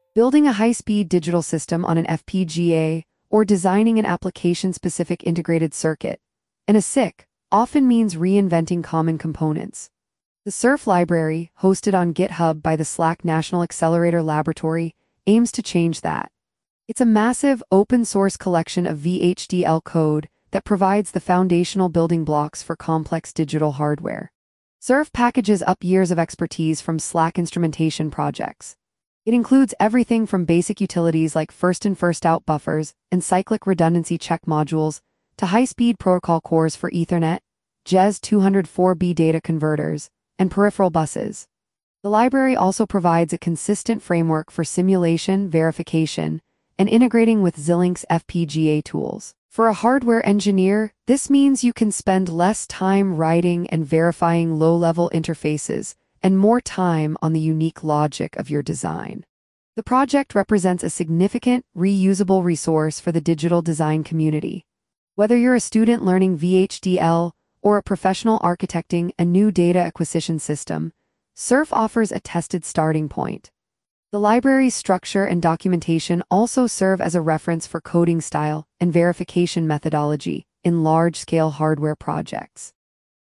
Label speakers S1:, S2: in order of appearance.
S1: Building a high-speed digital system on an FPGA or designing an application-specific integrated circuit in a SiC often means reinventing common components. The Surf library, hosted on GitHub by the SLAC National Accelerator Laboratory, aims to change that. It's a massive, open-source collection of VHDL code that provides the foundational building blocks for complex digital hardware. Surf packages up years of expertise from SLAC instrumentation projects. It includes everything from basic utilities like first in first out buffers and cyclic redundancy check modules to high-speed protocol cores for Ethernet, JES 204B data converters, and peripheral buses. The library also provides a consistent framework for simulation, verification, and integrating with Xilinx FPGA tools. For a hardware engineer, this means you can spend less time writing and verifying low-level interfaces and more time on the unique logic of your design. The project represents a significant, reusable resource for the digital design community. Whether you're a student learning VHDL or a professional architecting a new data acquisition system, Surf offers a tested starting point. The library's structure and documentation also serve as a reference for coding style and verification methodology in large-scale hardware projects.